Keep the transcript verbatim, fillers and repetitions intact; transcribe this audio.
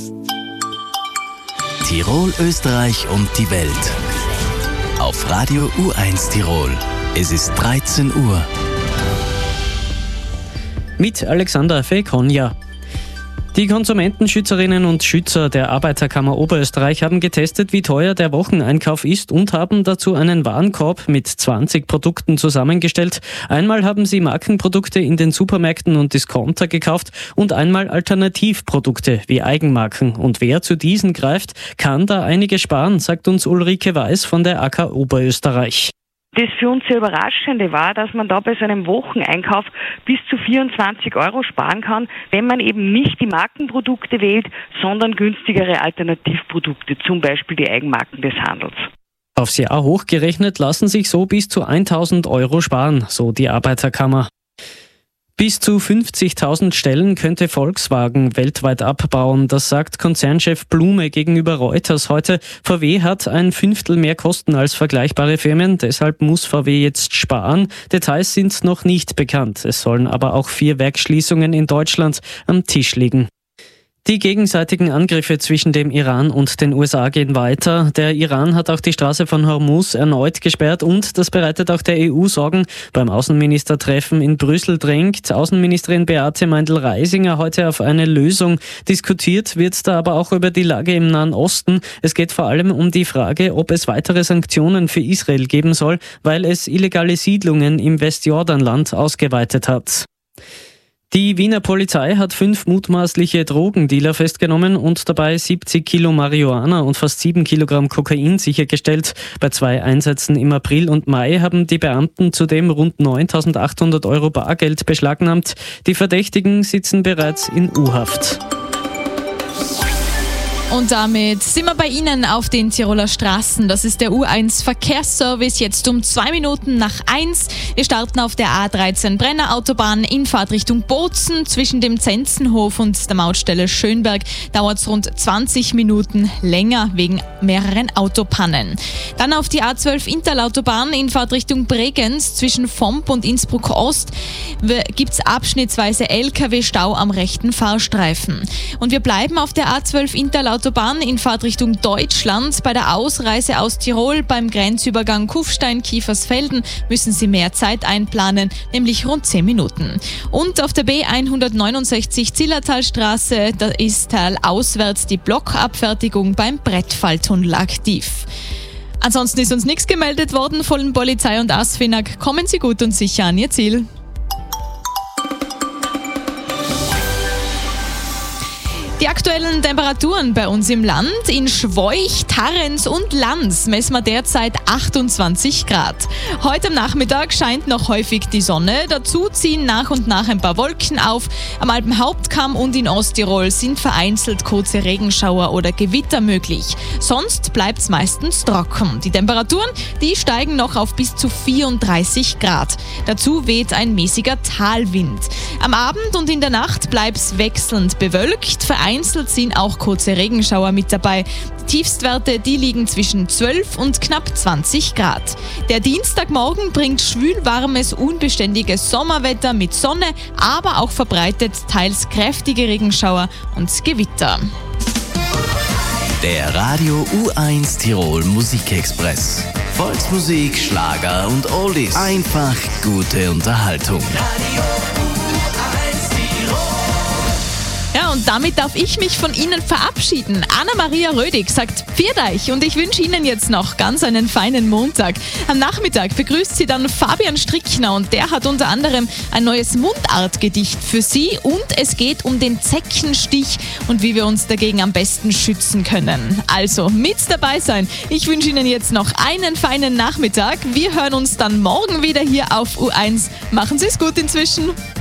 Tirol, Österreich und die Welt. Auf Radio U eins Tirol. Es ist dreizehn Uhr. Mit Alexander Fekonja. Die Konsumentenschützerinnen und Schützer der Arbeiterkammer Oberösterreich haben getestet, wie teuer der Wocheneinkauf ist und haben dazu einen Warenkorb mit zwanzig Produkten zusammengestellt. Einmal haben sie Markenprodukte in den Supermärkten und Discounter gekauft und einmal Alternativprodukte wie Eigenmarken. Und wer zu diesen greift, kann da einige sparen, sagt uns Ulrike Weiß von der A K Oberösterreich. Das für uns sehr Überraschende war, dass man da bei so einem Wocheneinkauf bis zu vierundzwanzig Euro sparen kann, wenn man eben nicht die Markenprodukte wählt, sondern günstigere Alternativprodukte, zum Beispiel die Eigenmarken des Handels. Aufs Jahr hochgerechnet lassen sich so bis zu tausend Euro sparen, so die Arbeiterkammer. Bis zu fünfzigtausend Stellen könnte Volkswagen weltweit abbauen, das sagt Konzernchef Blume gegenüber Reuters heute. V W hat ein Fünftel mehr Kosten als vergleichbare Firmen, deshalb muss V W jetzt sparen. Details sind noch nicht bekannt. Es sollen aber auch vier Werksschließungen in Deutschland am Tisch liegen. Die gegenseitigen Angriffe zwischen dem Iran und den U S A gehen weiter. Der Iran hat auch die Straße von Hormuz erneut gesperrt und das bereitet auch der E U Sorgen. Beim Außenministertreffen in Brüssel drängt Außenministerin Beate Meindl-Reisinger heute auf eine Lösung. Diskutiert wird da aber auch über die Lage im Nahen Osten. Es geht vor allem um die Frage, ob es weitere Sanktionen für Israel geben soll, weil es illegale Siedlungen im Westjordanland ausgeweitet hat. Die Wiener Polizei hat fünf mutmaßliche Drogendealer festgenommen und dabei siebzig Kilo Marihuana und fast sieben Kilogramm Kokain sichergestellt. Bei zwei Einsätzen im April und Mai haben die Beamten zudem rund neuntausendachthundert Euro Bargeld beschlagnahmt. Die Verdächtigen sitzen bereits in U-Haft. Und damit sind wir bei Ihnen auf den Tiroler Straßen. Das ist der U eins Verkehrsservice, jetzt um zwei Minuten nach eins. Wir starten auf der A dreizehn Brenner Autobahn in Fahrtrichtung Bozen. Zwischen dem Zenzenhof und der Mautstelle Schönberg dauert es rund zwanzig Minuten länger wegen mehreren Autopannen. Dann auf die A zwölf Interlautobahn in Fahrtrichtung Bregenz. Zwischen Vomp und Innsbruck Ost gibt es abschnittsweise L K W-Stau am rechten Fahrstreifen. Und wir bleiben auf der A zwölf Interlautobahn Autobahn in Fahrtrichtung Deutschland. Bei der Ausreise aus Tirol beim Grenzübergang Kufstein-Kiefersfelden müssen Sie mehr Zeit einplanen, nämlich rund zehn Minuten. Und auf der B hundertneunundsechzig Zillertalstraße, da ist auswärts die Blockabfertigung beim Brettfalltunnel aktiv. Ansonsten ist uns nichts gemeldet worden von Polizei und ASFINAG. Kommen Sie gut und sicher an Ihr Ziel. Die aktuellen Temperaturen bei uns im Land. In Schwoich, Tarrenz und Lanz messen wir derzeit achtundzwanzig Grad. Heute am Nachmittag scheint noch häufig die Sonne. Dazu ziehen nach und nach ein paar Wolken auf. Am Alpenhauptkamm und in Osttirol sind vereinzelt kurze Regenschauer oder Gewitter möglich. Sonst bleibt es meistens trocken. Die Temperaturen, die steigen noch auf bis zu vierunddreißig Grad. Dazu weht ein mäßiger Talwind. Am Abend und in der Nacht bleibt es wechselnd bewölkt. Vereinzelt sind auch kurze Regenschauer mit dabei. Die Tiefstwerte, die liegen zwischen zwölf und knapp zwanzig Grad. Der Dienstagmorgen bringt schwülwarmes, unbeständiges Sommerwetter mit Sonne, aber auch verbreitet teils kräftige Regenschauer und Gewitter. Der Radio U eins Tirol Musikexpress. Volksmusik, Schlager und Oldies. Einfach gute Unterhaltung. Radio Ja, und damit darf ich mich von Ihnen verabschieden. Anna-Maria Rödig sagt Pfiat euch und ich wünsche Ihnen jetzt noch ganz einen feinen Montag. Am Nachmittag begrüßt Sie dann Fabian Strickner und der hat unter anderem ein neues Mundartgedicht für Sie und es geht um den Zeckenstich und wie wir uns dagegen am besten schützen können. Also mit dabei sein. Ich wünsche Ihnen jetzt noch einen feinen Nachmittag. Wir hören uns dann morgen wieder hier auf U eins. Machen Sie es gut inzwischen.